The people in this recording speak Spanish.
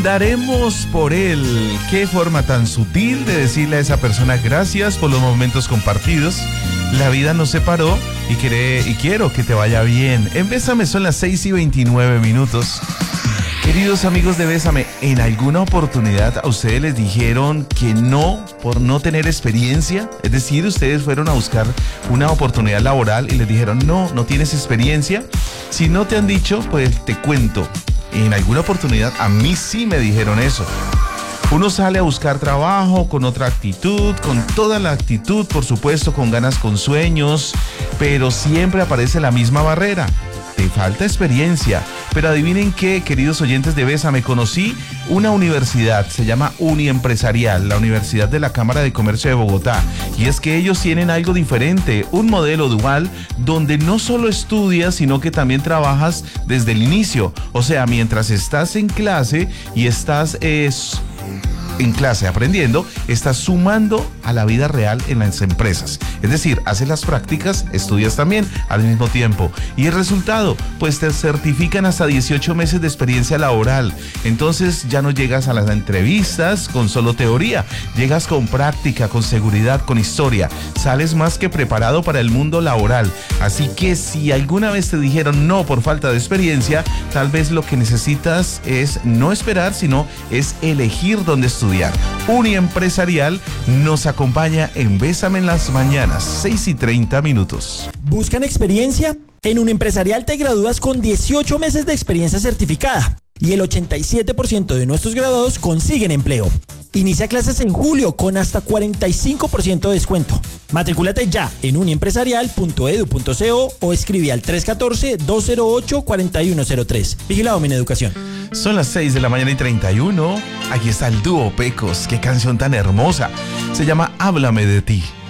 Brindaremos por él. Qué forma tan sutil de decirle a esa persona gracias por los momentos compartidos. La vida nos separó y quiero que te vaya bien. En Bésame son las 6:29. Queridos amigos de Bésame, ¿en alguna oportunidad a ustedes les dijeron que no por no tener experiencia? Es decir, ustedes fueron a buscar una oportunidad laboral y les dijeron no tienes experiencia. Si no te han dicho, pues te cuento. En alguna oportunidad a mí sí me dijeron eso. Uno sale a buscar trabajo con otra actitud, con toda la actitud, por supuesto, con ganas, con sueños, pero siempre aparece la misma barrera. Te falta experiencia. Pero adivinen qué, queridos oyentes de Bésame, conocí una universidad, se llama Uniempresarial, la Universidad de la Cámara de Comercio de Bogotá. Y es que ellos tienen algo diferente, un modelo dual donde no solo estudias, sino que también trabajas desde el inicio. O sea, mientras estás en clase y estás en clase aprendiendo, estás sumando a la vida real en las empresas. Es decir, haces las prácticas, estudias también al mismo tiempo. Y el resultado, pues te certifican hasta 18 meses de experiencia laboral. Entonces ya no llegas a las entrevistas con solo teoría, llegas con práctica, con seguridad, con historia. Sales más que preparado para el mundo laboral. Así que si alguna vez te dijeron no por falta de experiencia, tal vez lo que necesitas es no esperar, sino es elegir dónde estudiar. Uniempresarial nos acompaña en Bésame en las mañanas, 6:30. ¿Buscan experiencia? En Uniempresarial te gradúas con 18 meses de experiencia certificada y el 87% de nuestros graduados consiguen empleo. Inicia clases en julio con hasta 45% de descuento. Matrículate ya en uniempresarial.edu.co o escribe al 314-208-4103. Vigilado Mineducación. Son las 6:31. Aquí está el dúo Pecos. Qué canción tan hermosa. Se llama Háblame de ti.